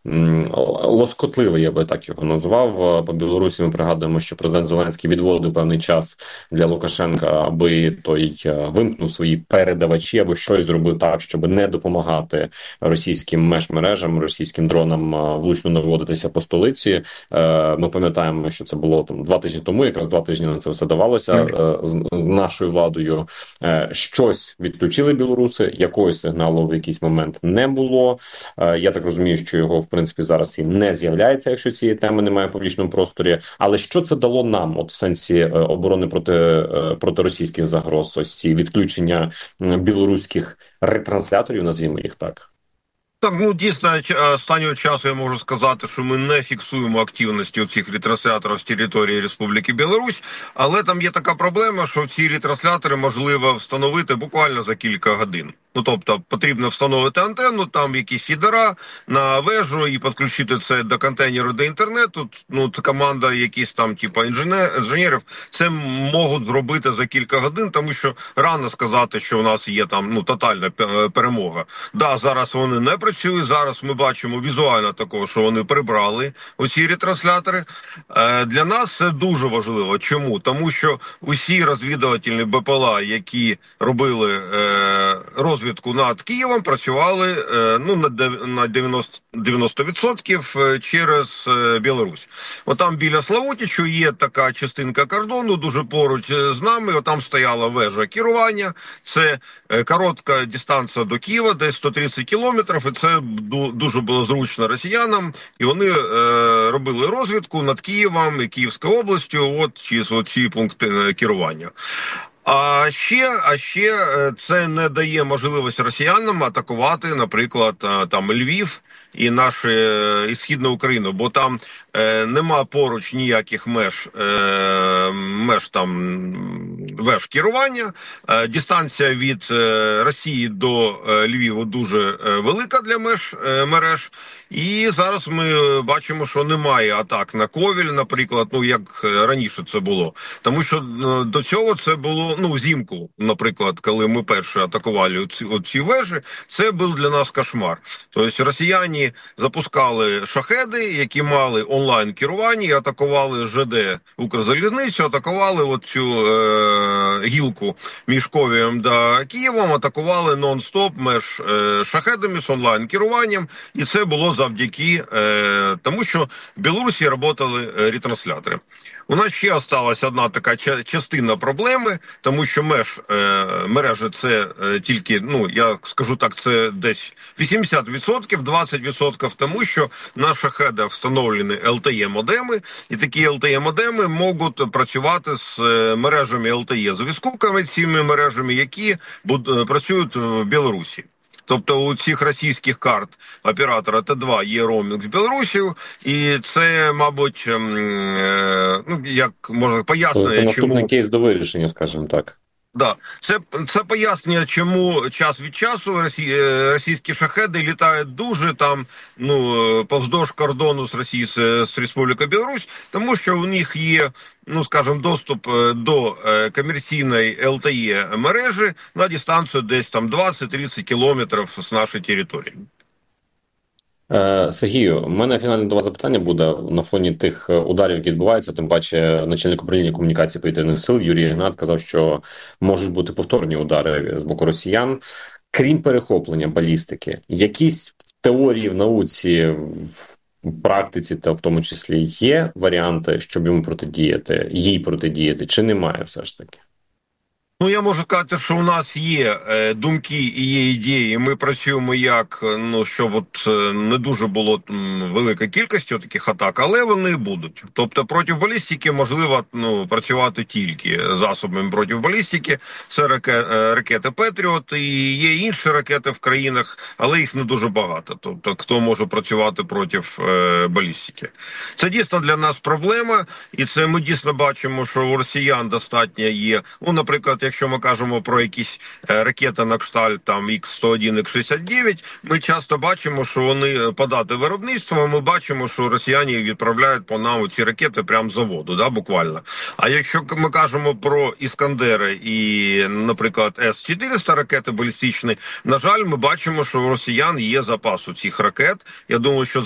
лоскотливий, я би так його назвав. По Білорусі ми пригадуємо, що президент Зеленський відводив певний час для Лукашенка, аби той вимкнув свої передавачі або щось зробив так, щоб не допомагати російським межмережам, російським дронам влучно наводитися по столиці. Ми пам'ятаємо, що це було там 2 тижні тому, якраз 2 тижні на це все давалося з нашою владою. Щось відключили білоруси, якогось сигналу в якийсь момент не було. Я так розумію, що його, в принципі, зараз і не з'являється, якщо цієї теми немає в публічному просторі. Але що це дало нам, от в сенсі оборони проти російських загроз, ось ці відключення білоруських ретрансляторів, назвімо їх так? Так, ну дійсно, останнього часу я можу сказати, що ми не фіксуємо активності цих ретрансляторів з території Республіки Білорусь, але там є така проблема, що ці ретранслятори можливо встановити буквально за кілька годин. Ну, тобто, потрібно встановити антенну, там якісь фідера на вежу і підключити це до контейнеру до інтернету. Ну, команда якісь там, типу, інженерів, це можуть зробити за кілька годин, тому що рано сказати, що у нас є там, ну, тотальна перемога. Да, зараз вони не працюють, зараз ми бачимо візуально такого, що вони прибрали оці ретранслятори. Для нас це дуже важливо. Чому? Тому що усі розвідувальні БПЛА, які робили розвідку над Києвом, працювали ну, на 90% через Білорусь. Отам біля Славутичу є така частинка кордону, дуже поруч з нами. Отам стояла вежа керування. Це коротка дистанція до Києва, десь 130 кілометрів, і це дуже було зручно росіянам. І вони робили розвідку над Києвом і Київською областю, от через ці пункти керування. А ще це не дає можливості росіянам атакувати, наприклад, там Львів і Східну Україну, бо там нема поруч ніяких меж керування. Дистанція від Росії до Львіву дуже велика для мереж. І зараз ми бачимо, що немає атак на Ковіль, наприклад, ну як раніше це було. Тому що до цього це було, ну, взимку, наприклад, коли ми перші атакували ці вежі, це був для нас кошмар. Тобто росіяни запускали шахеди, які мали онлайн керування, і атакували ЖД Укрзалізницю, атакували оцю гілку між Ковілем та Києвом, атакували нон-стоп меж шахедами з онлайн керуванням, і це було завдяки тому, що в Білорусі працювали ретранслятори. У нас ще залишилася одна така частина проблеми, тому що мережі це тільки, ну, я скажу так, це десь 80%, 20% тому, що на шахедах встановлені LTE-модеми, і такі LTE-модеми можуть працювати з мережами LTE-зв'язку, комерційними мережами, які працюють в Білорусі. Тобто у цих російських карт оператора Т2 є роумінг з Білорусію, і це, мабуть, ну, як можна пояснює, це наступний кейс до вирішення, скажімо так. Да, це пояснює, чому час від часу російські шахеди літають дуже там, ну, повздовж кордону з Республікою Білорусь, тому що у них є, ну, скажімо, доступ до комерційної LTE мережі на дистанцію десь там 20-30 кілометрів з нашої території. Сергію, у мене фінальне до вас запитання буде на фоні тих ударів, які відбуваються. Тим паче, начальник управління комунікації повітряних сил Юрій Ігнат казав, що можуть бути повторні удари з боку росіян. Крім перехоплення балістики, якісь теорії в науці, в практиці та в тому числі є варіанти, щоб їй протидіяти, чи немає все ж таки? Ну, я можу сказати, що у нас є думки і є ідеї. Ми працюємо як, ну, щоб от не дуже було велика кількість таких атак, але вони будуть. Тобто проти балістики можливо, ну, працювати тільки засобами проти балістики. Це ракети Петріот, і є інші ракети в країнах, але їх не дуже багато. Тобто хто може працювати проти балістики. Це дійсно для нас проблема, і це ми дійсно бачимо, що у росіян достатньо є, ну, наприклад, якщо ми кажемо про якісь ракети на кшталт там Х-101, Х-69, ми часто бачимо, що вони по дати виробництва, ми бачимо, що росіяни відправляють по нам ці ракети прямо з заводу, да, буквально. А якщо ми кажемо про Іскандери і, наприклад, С-400 ракети балістичні, на жаль, ми бачимо, що у росіян є запас у цих ракет. Я думаю, що